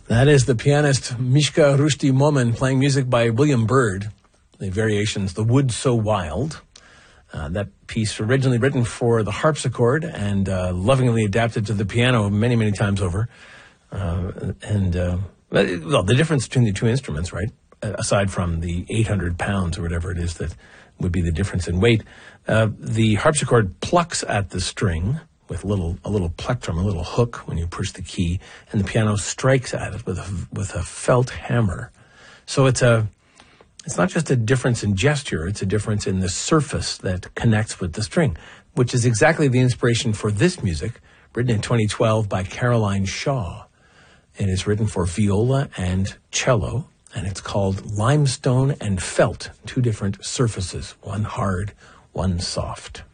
That is the pianist Mishka Rushdie Momen playing music by William Byrd. The variations, The Wood So Wild. That piece originally written for the harpsichord and lovingly adapted to the piano many, many times over. Well, the difference between the two instruments, right, aside from the 800 pounds or whatever it is that would be the difference in weight, the harpsichord plucks at the string with a little plectrum, a little hook when you push the key, and the piano strikes at it with a felt hammer. So it's not just a difference in gesture, it's a difference in the surface that connects with the string, which is exactly the inspiration for this music, written in 2012 by Caroline Shaw. It is written for viola and cello, and it's called Limestone and Felt, two different surfaces, one hard, one soft.